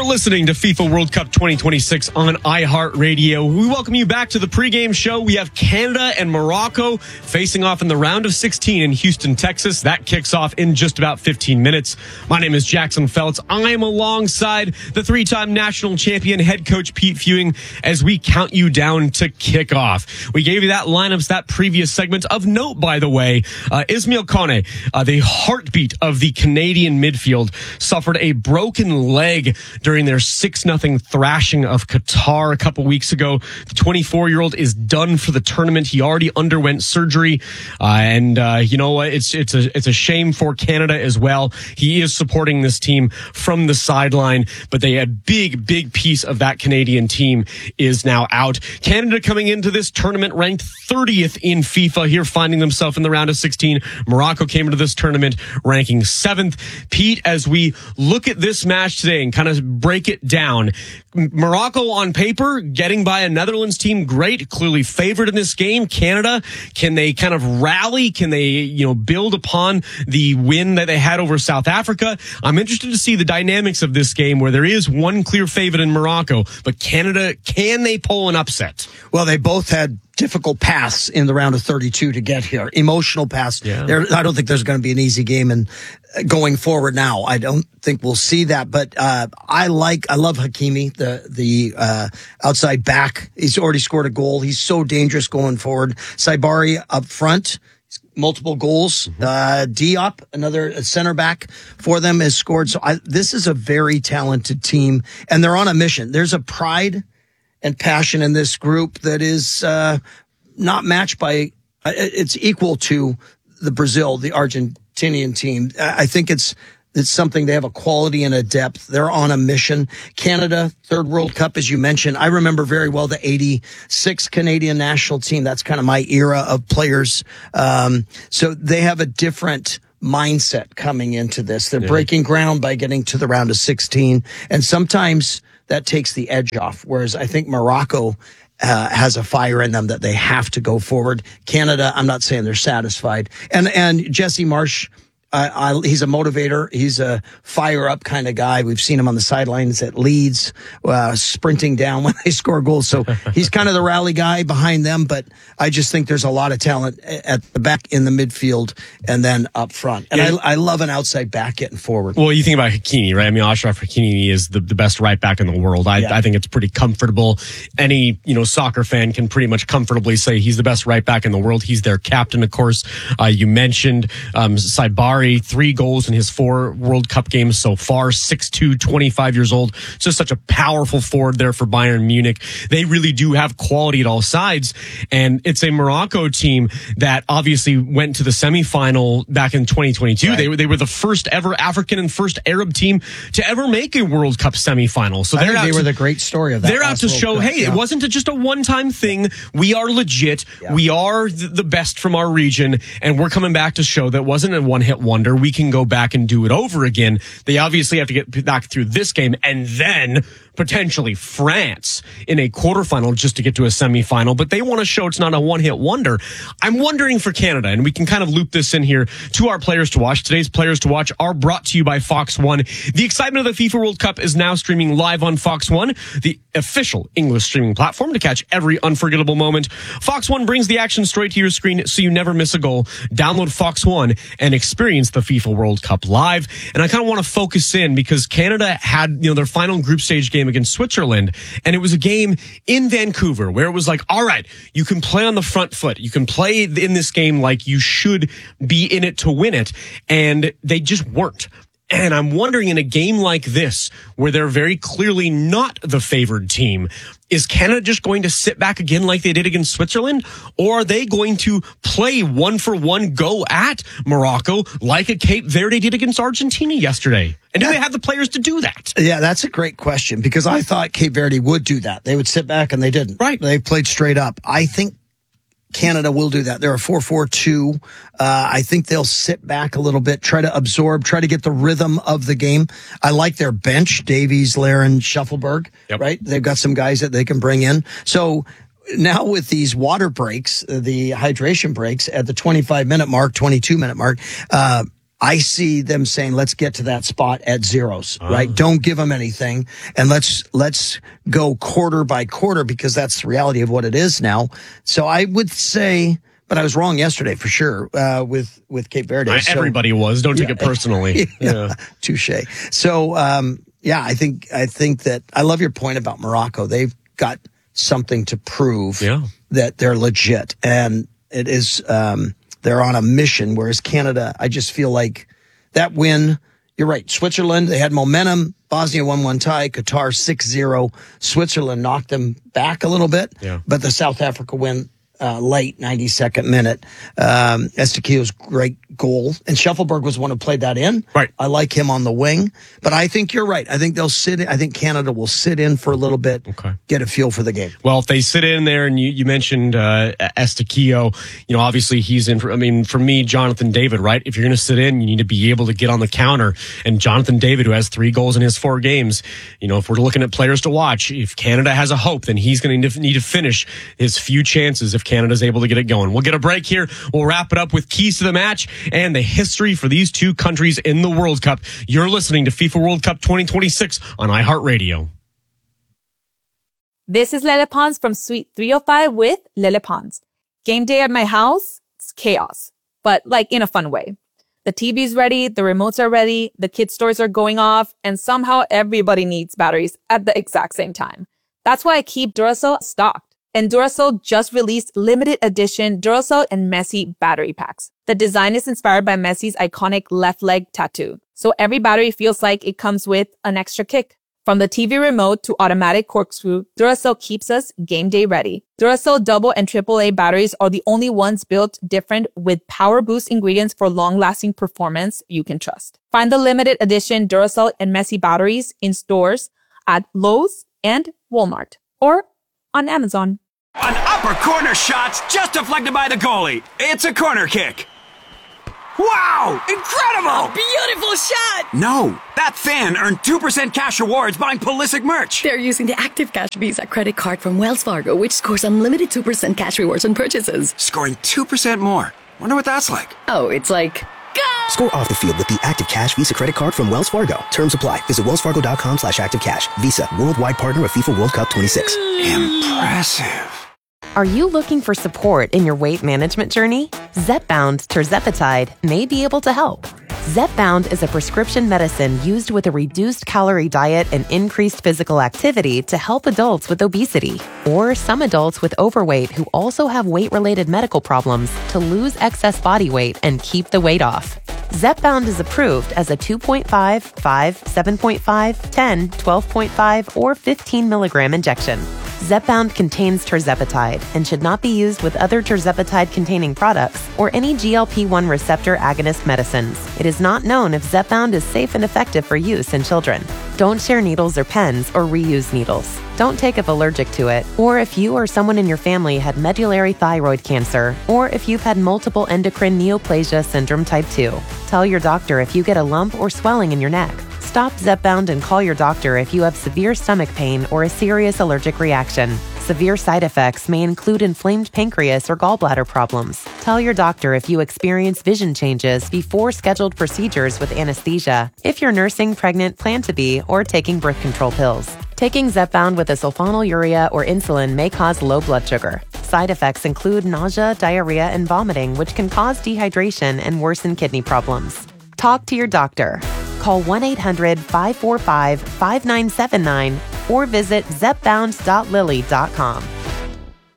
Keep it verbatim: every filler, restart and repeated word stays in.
You're listening to FIFA World Cup twenty twenty-six on iHeartRadio. We welcome you back to the pregame show. We have Canada and Morocco facing off in the round of sixteen in Houston, Texas. That kicks off in just about fifteen minutes. My name is Jackson Feltz. I am alongside the three-time national champion head coach Pete Fewing as we count you down to kick off. We gave you that lineups, that previous segment. Of note, by the way, uh, Ismail Kone, uh, the heartbeat of the Canadian midfield, suffered a broken leg during their six nothing thrashing of Qatar a couple weeks ago. The twenty-four-year-old is done for the tournament. He already underwent surgery, uh, and uh, you know what? It's it's a it's a shame for Canada as well. He is supporting this team from the sideline, but they a big big piece of that Canadian team is now out. Canada coming into this tournament ranked thirtieth in FIFA, here finding themselves in the round of sixteen. Morocco came into this tournament ranking seventh. Pete, as we look at this match today and kind of break it down, Morocco on paper getting by a Netherlands team, great, clearly favored in this game. Canada, can they kind of rally? Can they, you know, build upon the win that they had over South Africa? I'm interested to see the dynamics of this game where there is one clear favorite in Morocco, but Canada, can they pull an upset? Well, they both had difficult paths in the round of thirty-two to get here. Emotional paths. Yeah. There, I don't think there's going to be an easy game, and going forward now, I don't think we'll see that. But uh, I like, I love Hakimi, the the uh, outside back. He's already scored a goal. He's so dangerous going forward. Saibari up front, multiple goals. Mm-hmm. Uh, Diop, another center back for them, has scored. So I, this is a very talented team, and they're on a mission. There's a pride and passion in this group that is uh, not matched by, uh, it's equal to the Brazil, the Argentinian team. I think it's it's something, they have a quality and a depth. They're on a mission. Canada, third World Cup, as you mentioned. I remember very well the eighty-six Canadian national team. That's kind of my era of players. Um, so they have a different mindset coming into this. They're yeah. breaking ground by getting to the round of sixteen. And sometimes that takes the edge off, whereas I think Morocco uh, has a fire in them that they have to go forward. Canada, I'm not saying they're satisfied. And and Jesse Marsch, I, I, he's a motivator. He's a fire-up kind of guy. We've seen him on the sidelines at Leeds, uh, sprinting down when they score goals. So he's kind of the rally guy behind them, but I just think there's a lot of talent at the back, in the midfield, and then up front. And yeah. I, I love an outside back getting forward. Well, you think about Hakimi, right? I mean, Achraf Hakimi is the, the best right back in the world. I, yeah. I think it's pretty comfortable. Any, you know, soccer fan can pretty much comfortably say he's the best right back in the world. He's their captain, of course. Uh, you mentioned um, Saibari. Three goals in his four World Cup games so far, six two, twenty-five years old. Just such a powerful forward there for Bayern Munich. They really do have quality at all sides. And it's a Morocco team that obviously went to the semifinal back in twenty twenty-two. Right. They were they were the first ever African and first Arab team to ever make a World Cup semifinal. So they're they out were to, the great story of that. They're out to World show, Cup. hey, yeah. it wasn't just a one-time thing. We are legit. Yeah. We are the best from our region, and we're coming back to show that wasn't a one-hit wonder. We can go back and do it over again. They obviously have to get back through this game and then potentially France in a quarterfinal just to get to a semifinal, but they want to show it's not a one-hit wonder. I'm wondering for Canada, and we can kind of loop this in here to our players to watch. Today's players to watch are brought to you by Fox One. The excitement of the FIFA World Cup is now streaming live on Fox One, the official English streaming platform to catch every unforgettable moment. Fox One brings the action straight to your screen so you never miss a goal. Download Fox One and experience the FIFA World Cup live. And I kind of want to focus in because Canada had, you know, their final group stage game against Switzerland, and it was a game in Vancouver where it was like, all right, you can play on the front foot. You can play in this game like you should be in it to win it. And they just weren't. And I'm wondering, in a game like this, where they're very clearly not the favored team, is Canada just going to sit back again like they did against Switzerland? Or are they going to play one for one, go at Morocco like a Cape Verde did against Argentina yesterday? And do they have the players to do that? Yeah, that's a great question, because I thought Cape Verde would do that. They would sit back, and they didn't. Right. They played straight up. I think Canada will do that. They're a four four two. Uh, I think they'll sit back a little bit, try to absorb, try to get the rhythm of the game. I like their bench, Davies, Larin, Shuffleberg, yep. right? They've got some guys that they can bring in. So now with these water breaks, the hydration breaks at the twenty-five minute mark, twenty-two minute mark, uh, I see them saying, let's get to that spot at zeros, uh. right? Don't give them anything. And let's, let's go quarter by quarter because that's the reality of what it is now. So I would say, but I was wrong yesterday for sure, uh, with, with Cape Verde. I, so, everybody was. Don't take yeah, it personally. yeah, yeah. Touche. So, um, yeah, I think, I think that I love your point about Morocco. They've got something to prove yeah. that they're legit. And it is, um, they're on a mission, whereas Canada, I just feel like that win, you're right, Switzerland, they had momentum. Bosnia one one tie, Qatar six zero. Switzerland knocked them back a little bit, yeah. but the South Africa win uh, late, ninety-second minute. Um, Estequio's great goal. And Shuffleberg was the one who played that in. Right. I like him on the wing. But I think you're right. I think they'll sit in. I think Canada will sit in for a little bit, okay. get a feel for the game. Well, if they sit in there, and you, you mentioned uh, Estequio, you know, obviously he's in. For, I mean, for me, Jonathan David, right? If you're going to sit in, you need to be able to get on the counter. And Jonathan David, who has three goals in his four games, you know, if we're looking at players to watch, if Canada has a hope, then he's going to need to finish his few chances if Canada's able to get it going. We'll get a break here. We'll wrap it up with keys to the match and the history for these two countries in the World Cup. You're listening to FIFA World Cup twenty twenty-six on iHeartRadio. This is Lele Pons from Suite three oh five with Lele Pons. Game day at my house, it's chaos, but like in a fun way. The T V's ready, the remotes are ready, the kids' toys are going off, and somehow everybody needs batteries at the exact same time. That's why I keep Duracell stocked. And Duracell just released limited edition Duracell and Messi battery packs. The design is inspired by Messi's iconic left leg tattoo. So every battery feels like it comes with an extra kick. From the T V remote to automatic corkscrew, Duracell keeps us game day ready. Duracell double and triple A batteries are the only ones built different with power boost ingredients for long-lasting performance you can trust. Find the limited edition Duracell and Messi batteries in stores at Lowe's and Walmart or on Amazon. An upper corner shot just deflected by the goalie. It's a corner kick. Wow! Incredible! Beautiful shot! No, that fan earned two percent cash rewards buying Pulisic merch. They're using the Active Cash Visa credit card from Wells Fargo, which scores unlimited two percent cash rewards on purchases. Scoring two percent more. Wonder what that's like. Oh, it's like... Go! Score off the field with the Active Cash Visa credit card from Wells Fargo. Terms apply. Visit wellsfargo.com slash active cash. Visa, worldwide partner of FIFA World Cup twenty-six. Impressive. Are you looking for support in your weight management journey? Zepbound tirzepatide may be able to help. Zepbound is a prescription medicine used with a reduced calorie diet and increased physical activity to help adults with obesity or some adults with overweight who also have weight-related medical problems to lose excess body weight and keep the weight off. Zepbound is approved as a two point five, five, seven point five, ten, twelve point five, or fifteen milligram injection. Zepbound contains tirzepatide and should not be used with other tirzepatide-containing products or any G L P one receptor agonist medicines. It is not known if Zepbound is safe and effective for use in children. Don't share needles or pens or reuse needles. Don't take if allergic to it, or if you or someone in your family had medullary thyroid cancer, or if you've had multiple endocrine neoplasia syndrome type two. Tell your doctor if you get a lump or swelling in your neck. Stop Zepbound and call your doctor if you have severe stomach pain or a serious allergic reaction. Severe side effects may include inflamed pancreas or gallbladder problems. Tell your doctor if you experience vision changes before scheduled procedures with anesthesia, if you're nursing, pregnant, plan to be, or taking birth control pills. Taking Zepbound with a sulfonylurea or insulin may cause low blood sugar. Side effects include nausea, diarrhea, and vomiting, which can cause dehydration and worsen kidney problems. Talk to your doctor. Call one eight hundred, five four five, five nine seven nine or visit zepbound dot lilly dot com.